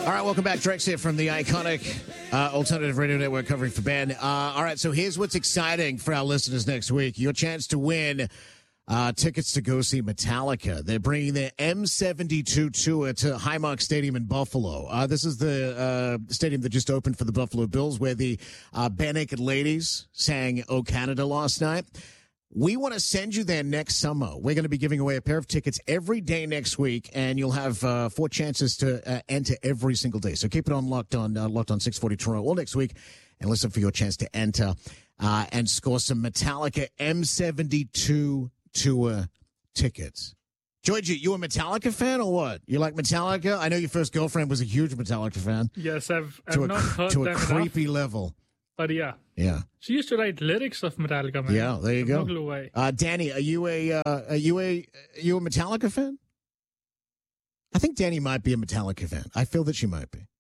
All right, welcome back. Drex here from the iconic Alternative Radio Network covering for Ben. All right, so here's what's exciting for our listeners next week. Your chance to win tickets to go see Metallica. They're bringing their M72 tour to Highmark Stadium in Buffalo. This is the stadium that just opened for the Buffalo Bills, where the Bare Naked Ladies sang "O Canada" last night. We want to send you there next summer. We're going to be giving away a pair of tickets every day next week, and you'll have 4 chances to enter every single day. So keep it on Locked On 640 Toronto all next week, and listen for your chance to enter and score some Metallica M72 tour tickets. Georgie, you a Metallica fan or what? You like Metallica? I know your first girlfriend was a huge Metallica fan. Yes, I've not heard to them a creepy enough, level. but yeah. Yeah. She used to write lyrics of Metallica, man. Yeah, there you go. No clue why. Danny, are you a Metallica fan? I think Danny might be a Metallica fan. I feel that she might be.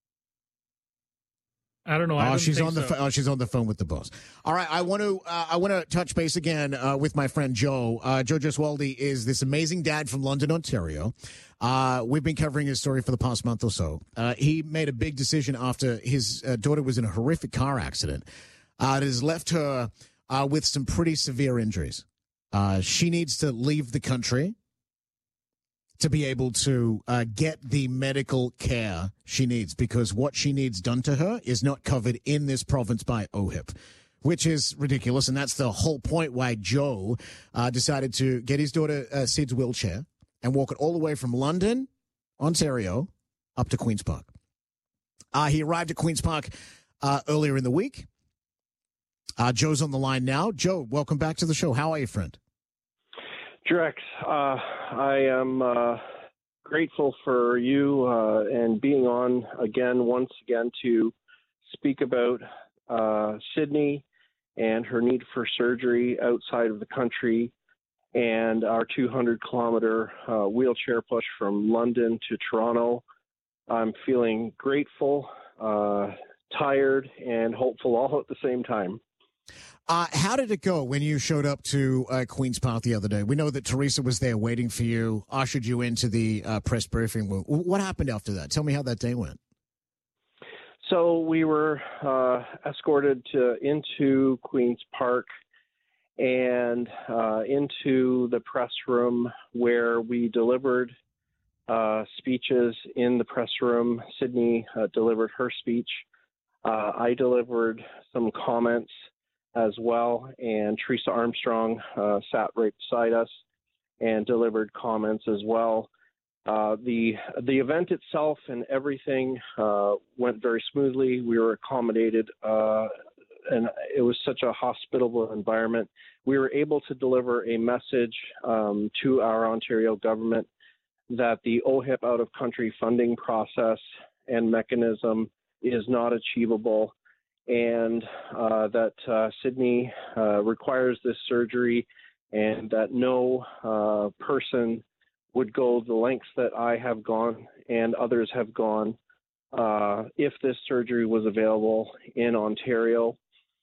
I don't know. I don't she's think on the so. she's on the phone with the boss. All right, I want to touch base again with my friend Joe. Joe Gesualdi is this amazing dad from London, Ontario. We've been covering his story for the past month or so. He made a big decision after his daughter was in a horrific car accident. It has left her with some pretty severe injuries. She needs to leave the country to be able to get the medical care she needs, because what she needs done to her is not covered in this province by OHIP, which is ridiculous. And that's the whole point why Joe decided to get his daughter Sid's wheelchair and walk it all the way from London, Ontario, up to Queen's Park. He arrived at Queen's Park earlier in the week. Joe's on the line now. Joe, welcome back to the show. How are you, friend? Drex, I am grateful for you and being on once again to speak about Sydney and her need for surgery outside of the country, and our 200-kilometer wheelchair push from London to Toronto. I'm feeling grateful, tired, and hopeful all at the same time. How did it go when you showed up to Queen's Park the other day? We know that Teresa was there waiting for you, ushered you into the press briefing room. What happened after that? Tell me how that day went. So we were escorted into Queen's Park and into the press room, where we delivered speeches in the press room. Sydney delivered her speech. I delivered some comments as well, and Teresa Armstrong sat right beside us and delivered comments as well. The event itself and everything went very smoothly. We were accommodated, and it was such a hospitable environment. We were able to deliver a message to our Ontario government that the OHIP out-of-country funding process and mechanism is not achievable, and that Sydney requires this surgery, and that no person would go the lengths that I have gone and others have gone if this surgery was available in Ontario.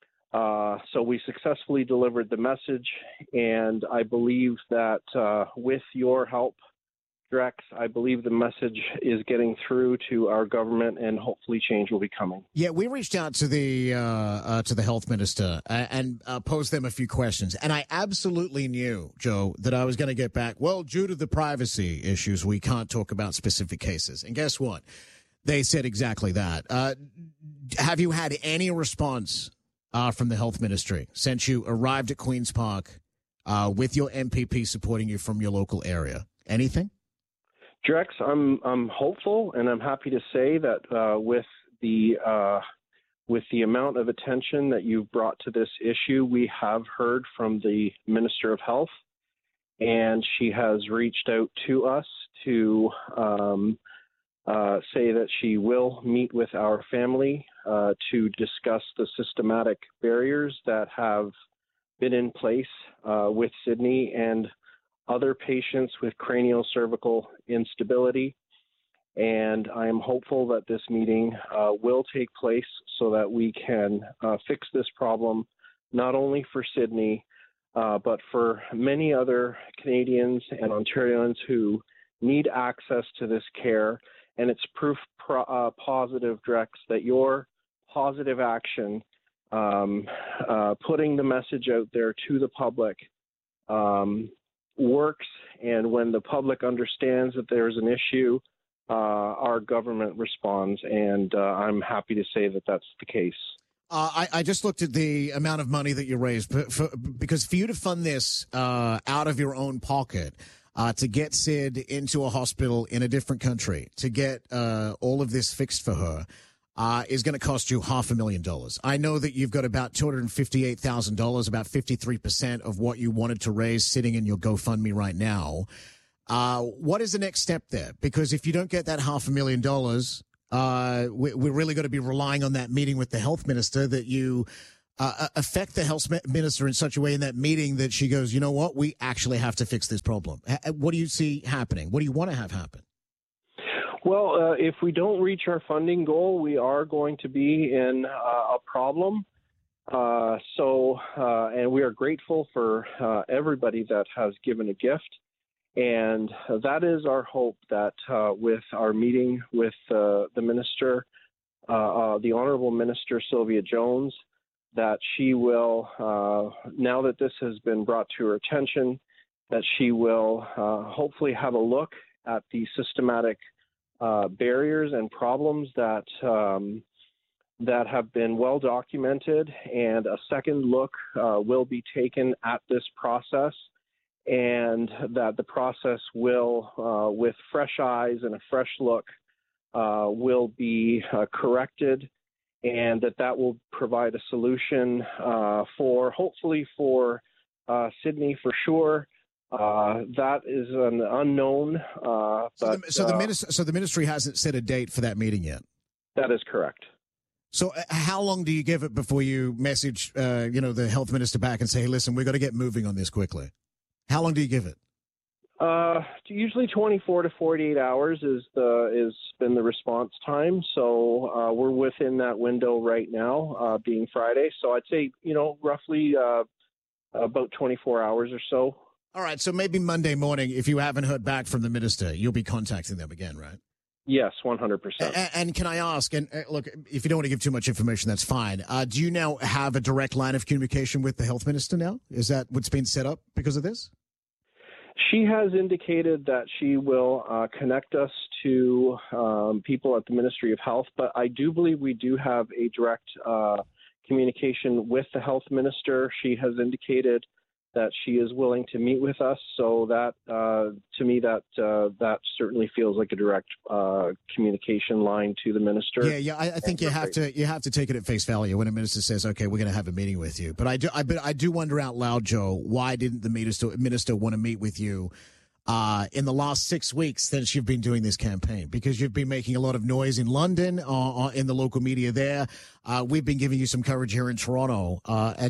So we successfully delivered the message, and I believe that with your help, Drex, I believe the message is getting through to our government, and hopefully change will be coming. Yeah, we reached out to the health minister and posed them a few questions, and I absolutely knew, Joe, that I was going to get back. Well, due to the privacy issues, we can't talk about specific cases. And guess what? They said exactly that. Have you had any response from the health ministry since you arrived at Queen's Park with your MPP supporting you from your local area? Anything? Drex, I'm hopeful, and I'm happy to say that with the amount of attention that you've brought to this issue, we have heard from the Minister of Health, and she has reached out to us to say that she will meet with our family to discuss the systematic barriers that have been in place with Sydney and other patients with craniocervical instability. And I am hopeful that this meeting will take place so that we can fix this problem, not only for Sydney, but for many other Canadians and Ontarians who need access to this care and it's proof positive, Drex, that your positive action, putting the message out there to the public, works. And when the public understands that there's an issue, our government responds. And I'm happy to say that that's the case. I just looked at the amount of money that you raised because for you to fund this out of your own pocket, to get Sid into a hospital in a different country, to get all of this fixed for her, is going to cost you $500,000. I know that you've got about $258,000, about 53% of what you wanted to raise sitting in your GoFundMe right now. What is the next step there? Because if you don't get that $500,000, we're really going to be relying on that meeting with the health minister, that you affect the health minister in such a way in that meeting that she goes, you know what, we actually have to fix this problem. What do you see happening? What do you want to have happen? Well, if we don't reach our funding goal, we are going to be in a problem. And we are grateful for everybody that has given a gift. And that is our hope, that with our meeting with the minister, the Honorable Minister Sylvia Jones, that she will, now that this has been brought to her attention, that she will hopefully have a look at the systematic barriers and problems that have been well documented, and a second look will be taken at this process, and that the process will, with fresh eyes and a fresh look, will be corrected, and that will provide a solution hopefully for Sydney for sure. That is an unknown. So the ministry hasn't set a date for that meeting yet. That is correct. So how long do you give it before you message, the health minister back and say, hey, listen, we've got to get moving on this quickly? How long do you give it? Usually 24 to 48 hours is been the response time. So we're within that window right now, being Friday. So I'd say, roughly about 24 hours or so. All right. So maybe Monday morning, if you haven't heard back from the minister, you'll be contacting them again, right? Yes, 100%. And can I ask, and look, if you don't want to give too much information, that's fine. Do you now have a direct line of communication with the health minister now? Is that what's been set up because of this? She has indicated that she will connect us to people at the Ministry of Health, but I do believe we do have a direct communication with the health minister. She has indicated that she is willing to meet with us, so that to me that certainly feels like a direct communication line to the minister. Yeah. I think you have to take it at face value when a minister says, "Okay, we're going to have a meeting with you." But I do wonder out loud, Joe, why didn't the minister want to meet with you in the last 6 weeks since you've been doing this campaign? Because you've been making a lot of noise in London, in the local media there. We've been giving you some coverage here in Toronto.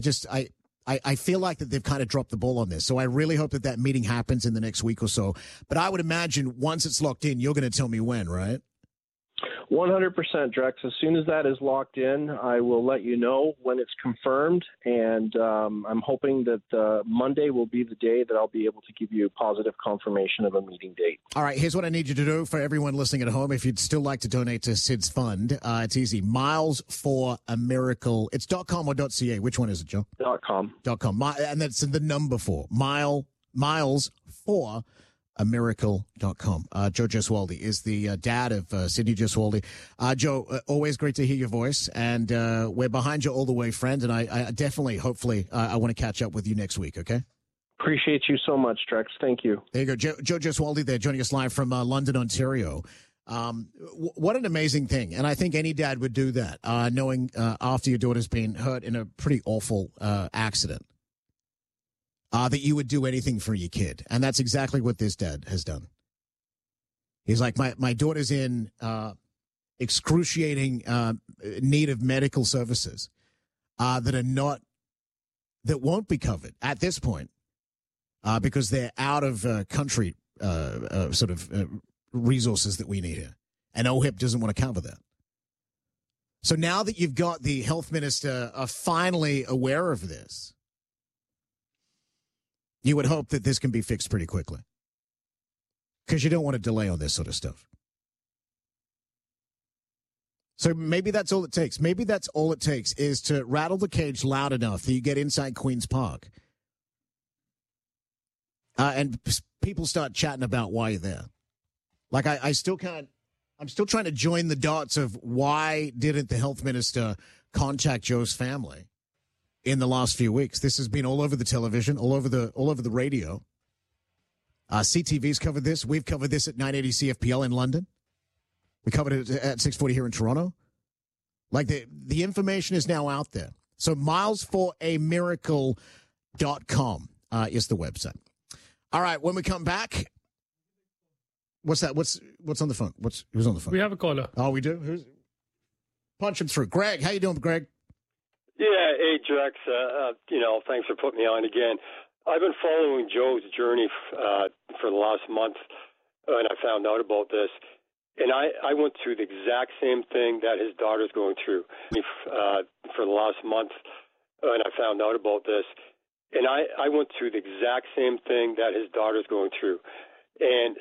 I feel like that they've kind of dropped the ball on this. So I really hope that meeting happens in the next week or so. But I would imagine once it's locked in, you're going to tell me when, right? 100%, Drex. As soon as that is locked in, I will let you know when it's confirmed. And I'm hoping that Monday will be the day that I'll be able to give you positive confirmation of a meeting date. All right. Here's what I need you to do for everyone listening at home. If you'd still like to donate to Sid's fund, it's easy. Miles for a Miracle. It's .com or .ca. Which one is it, Joe? .com. .com. And that's the number 4. Miles for amiracle.com. Joe Gesualdi is the dad of Sydney Gesualdi. Joe, always great to hear your voice, and we're behind you all the way, friend, and I definitely, hopefully, I want to catch up with you next week, okay? Appreciate you so much, Drex. Thank you. There you go. Joe Gesualdi there, joining us live from London, Ontario. What an amazing thing, and I think any dad would do that, knowing after your daughter's been hurt in a pretty awful accident. That you would do anything for your kid. And that's exactly what this dad has done. He's like, my daughter's in excruciating need of medical services that won't be covered at this point because they're out of country resources that we need here. And OHIP doesn't want to cover that. So now that you've got the health minister finally aware of this, you would hope that this can be fixed pretty quickly because you don't want to delay on this sort of stuff. So maybe that's all it takes. Maybe that's all it takes is to rattle the cage loud enough that you get inside Queen's Park. And people start chatting about why you're there. Like, I still can't, I'm still trying to join the dots of why didn't the health minister contact Joe's family in the last few weeks. This has been all over the television, all over the radio. CTV's covered this. We've covered this at 980 CFPL in London. We covered it at 640 here in Toronto. Like, the information is now out there. So milesforamiracle.com is the website. All right, when we come back, what's that? What's on the phone? Who's on the phone? We have a caller. Oh, we do? Punch him through. Greg, how you doing, Greg? Yeah, hey, Drex. Thanks for putting me on again. I've been following Joe's journey for the last month, and I found out about this. And I went through the exact same thing that his daughter's going through for the last month, and I found out about this. And I went through the exact same thing that his daughter's going through. And